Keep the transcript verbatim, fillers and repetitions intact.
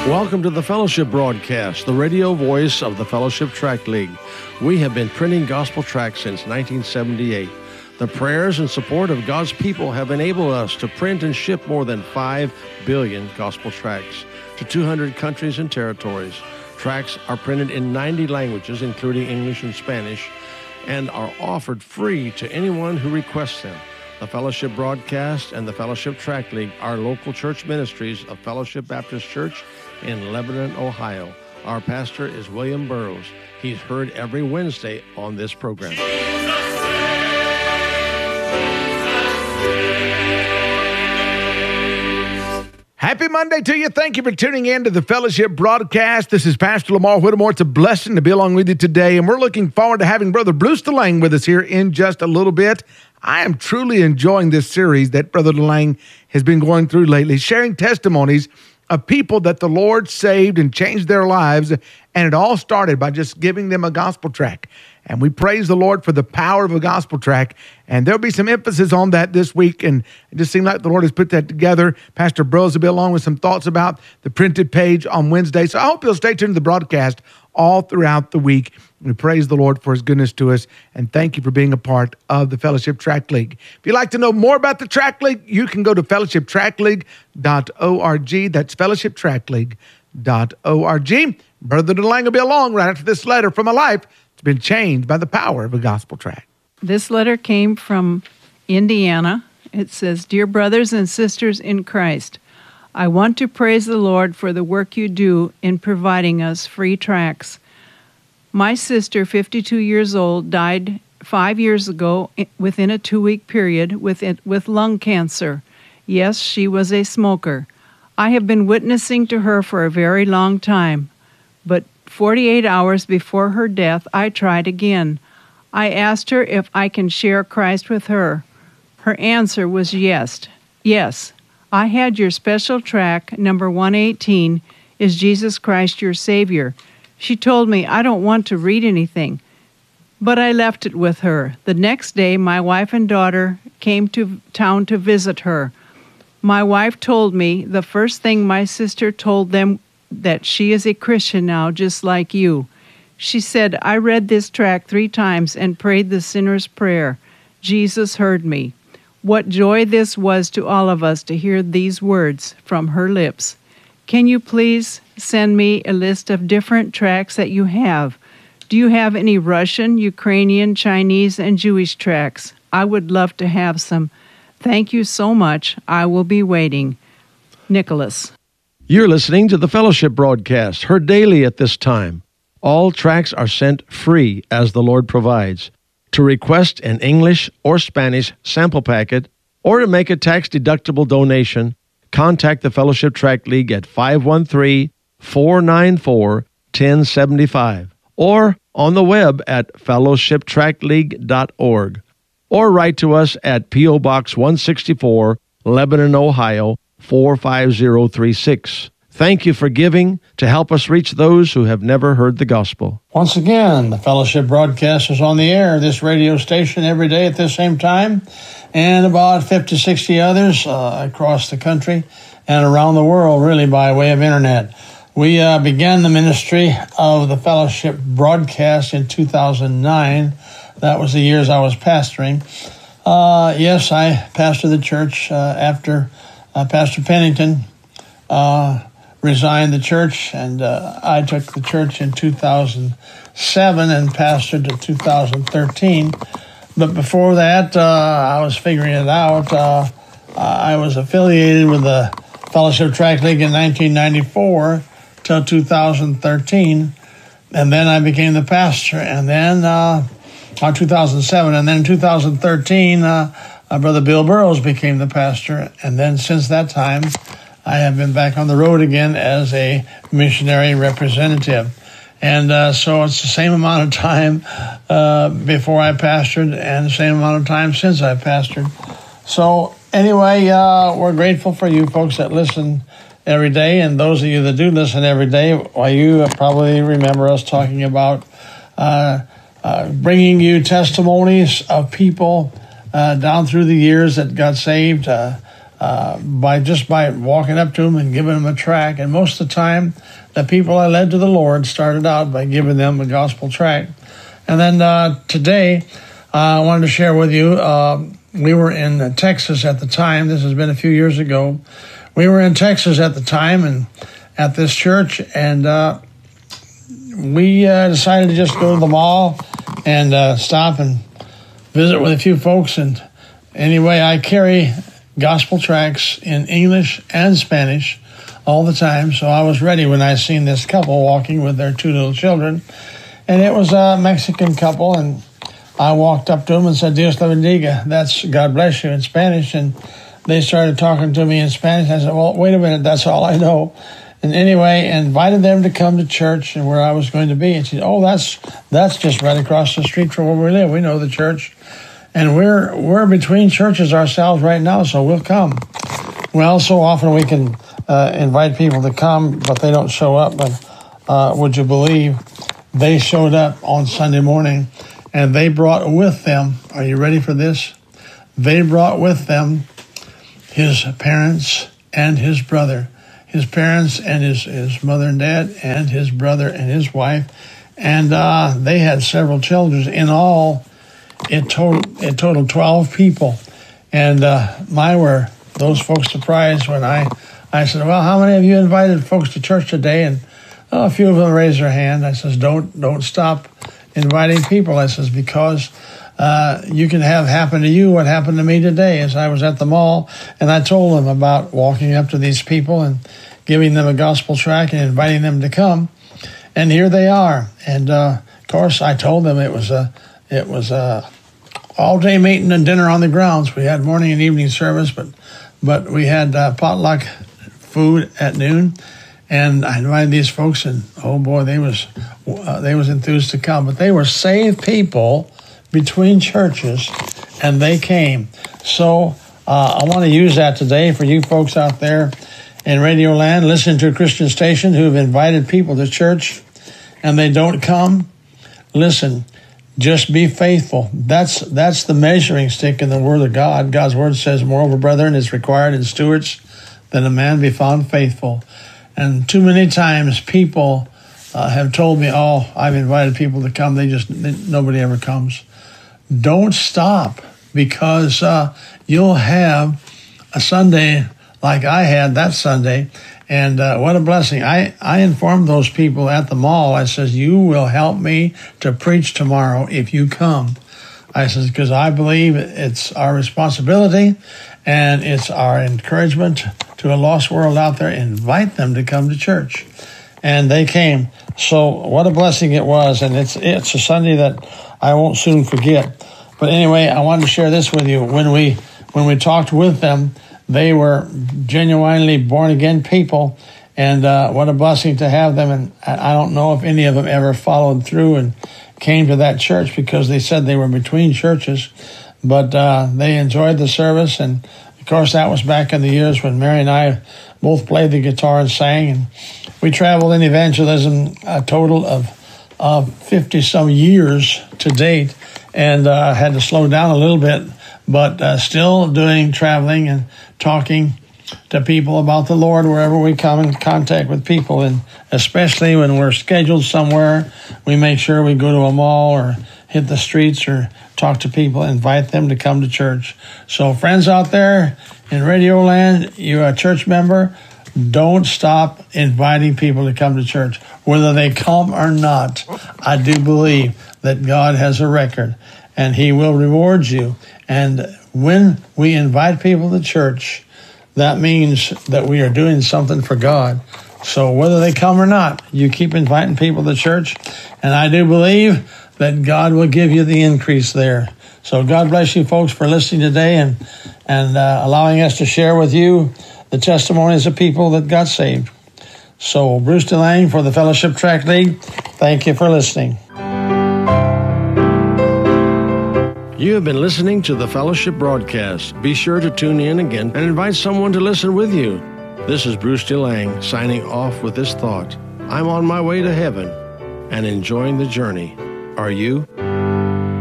Welcome to the Fellowship Broadcast, the radio voice of the Fellowship Tract League. We have been printing gospel tracts since nineteen seventy-eight. The prayers and support of God's people have enabled us to print and ship more than five billion gospel tracts to two hundred countries and territories. Tracts are printed in ninety languages, including English and Spanish, and are offered free to anyone who requests them. The Fellowship Broadcast and the Fellowship Tract League are local church ministries of Fellowship Baptist Church in Lebanon, Ohio. Our pastor is William Burroughs. He's heard every Wednesday on this program. Happy Monday to you. Thank you for tuning in to the Fellowship Broadcast. This is Pastor Lamar Whittemore. It's a blessing to be along with you today, and we're looking forward to having Brother Bruce DeLange with us here in just a little bit. I am truly enjoying this series that Brother DeLange has been going through lately, sharing testimonies of people that the Lord saved and changed their lives, and it all started by just giving them a gospel tract. And we praise the Lord for the power of a gospel tract, and there'll be some emphasis on that this week, and it just seemed like the Lord has put that together. Pastor Burroughs will be along with some thoughts about the printed page on Wednesday, so I hope you'll stay tuned to the broadcast all throughout the week. We praise the Lord for his goodness to us, and thank you for being a part of the Fellowship Tract League. If you'd like to know more about the Tract League, you can go to fellowship tract league dot org. That's fellowship tract league dot org. Brother DeLange will be along right after this letter from a life that's been changed by the power of a gospel tract. This letter came from Indiana. It says, "Dear brothers and sisters in Christ, I want to praise the Lord for the work you do in providing us free tracts. My sister, fifty-two years old, died five years ago within a two-week period with it, with lung cancer. Yes, she was a smoker. I have been witnessing to her for a very long time, but forty-eight hours before her death, I tried again. I asked her if I can share Christ with her. Her answer was yes. Yes, I had your special tract, number one eighteen, Is Jesus Christ Your Savior? She told me I don't want to read anything, but I left it with her. The next day, my wife and daughter came to town to visit her. My wife told me the first thing my sister told them that she is a Christian now, just like you. She said, I read this tract three times and prayed the sinner's prayer. Jesus heard me. What joy this was to all of us to hear these words from her lips. Can you please send me a list of different tracts that you have? Do you have any Russian, Ukrainian, Chinese, and Jewish tracts? I would love to have some. Thank you so much. I will be waiting. Nicholas." You're listening to the Fellowship Broadcast, heard daily at this time. All tracts are sent free as the Lord provides. To request an English or Spanish sample packet or to make a tax-deductible donation, contact the Fellowship Tract League at five one three, four nine four, one oh seven five or on the web at fellowship tract league dot org or write to us at P O. Box one sixty-four, Lebanon, Ohio, four five zero three six. Thank you for giving to help us reach those who have never heard the gospel. Once again, the Fellowship Broadcast is on the air, this radio station, every day at the same time, and about fifty, sixty others uh, across the country and around the world, really, by way of internet. We uh, began the ministry of the Fellowship Broadcast in two thousand nine. That was the years I was pastoring. Uh, yes, I pastored the church uh, after uh, Pastor Pennington uh resigned the church, and uh, I took the church in two thousand seven and pastored to two thousand thirteen. But before that, uh, I was figuring it out. Uh, I was affiliated with the Fellowship Tract League in nineteen ninety-four till two thousand thirteen, and then I became the pastor. And then, uh, uh, two thousand seven, and then in two thousand thirteen, uh, uh, Brother Bill Burroughs became the pastor. And then since that time, I have been back on the road again as a missionary representative. And uh, so it's the same amount of time uh, before I pastored and the same amount of time since I pastored. So anyway, uh, we're grateful for you folks that listen every day. And those of you that do listen every day, well, you probably remember us talking about uh, uh, bringing you testimonies of people uh, down through the years that got saved, uh, uh, by just by walking up to them and giving them a tract. And most of the time, the people I led to the Lord started out by giving them a gospel tract. And then uh, today, uh, I wanted to share with you, uh, we were in Texas at the time. This has been a few years ago. We were in Texas at the time and at this church, and uh, we uh, decided to just go to the mall and uh, stop and visit with a few folks. And anyway, I carry gospel tracts in English and Spanish all the time, so I was ready when I seen this couple walking with their two little children. And it was a Mexican couple, and I walked up to them and said, Dios la bendiga. That's God bless you in Spanish. And they started talking to me in Spanish. I said, well, wait a minute, that's all I know. And anyway, invited them to come to church and where I was going to be. And she said, oh, that's that's just right across the street from where we live. We know the church. And we're we're between churches ourselves right now, so we'll come. Well, so often we can uh, invite people to come, but they don't show up. But uh, would you believe they showed up on Sunday morning, and they brought with them, are you ready for this? They brought with them his parents and his brother. His parents and his, his mother and dad and his brother and his wife. And uh, they had several children. In all, it totaled, it totaled twelve people. And uh, my were those folks surprised when I, I said, well, how many of you invited folks to church today? And oh, a few of them raised their hand. I says, don't don't stop inviting people. I says, because uh, you can have happen to you what happened to me today as I was at the mall. And I told them about walking up to these people and giving them a gospel tract and inviting them to come. And here they are. And uh, of course, I told them it was a it was a all day meeting and dinner on the grounds. We had morning and evening service, but but we had uh, potluck food at noon. And I invited these folks, and oh boy, they was uh, they was enthused to come. But they were saved people between churches, and they came. So uh, I want to use that today for you folks out there in Radio Land, listening to a Christian station who've invited people to church, and they don't come. Listen, just be faithful. That's that's the measuring stick in the Word of God. God's Word says, moreover, brethren, it's required in stewards that a man be found faithful. And too many times people uh, have told me, oh, I've invited people to come. They just, they, nobody ever comes. Don't stop, because uh, you'll have a Sunday like I had that Sunday. And uh, what a blessing. I, I informed those people at the mall. I says, you will help me to preach tomorrow if you come. I says, because I believe it's our responsibility and it's our encouragement to a lost world out there. Invite them to come to church. And they came. So what a blessing it was. And it's it's a Sunday that I won't soon forget. But anyway, I wanted to share this with you. When we when we talked with them, they were genuinely born-again people. And uh, what a blessing to have them. And I don't know if any of them ever followed through and came to that church, because they said they were between churches. But uh, they enjoyed the service. And, of course, that was back in the years when Mary and I both played the guitar and sang. And we traveled in evangelism a total of uh, fifty-some years to date, and uh, had to slow down a little bit, but uh, still doing traveling and talking to people about the Lord wherever we come in contact with people. And especially when we're scheduled somewhere, we make sure we go to a mall or hit the streets or talk to people, invite them to come to church. So friends out there in Radio Land, you're a church member, don't stop inviting people to come to church. Whether they come or not, I do believe that God has a record and he will reward you. And when we invite people to church, that means that we are doing something for God. So whether they come or not, you keep inviting people to church, and I do believe that God will give you the increase there. So God bless you folks for listening today and, and uh, allowing us to share with you the testimonies of people that got saved. So Bruce DeLange for the Fellowship Tract League, thank you for listening. You have been listening to the Fellowship broadcast. Be sure to tune in again and invite someone to listen with you. This is Bruce DeLange signing off with this thought. I'm on my way to heaven and enjoying the journey. Are you?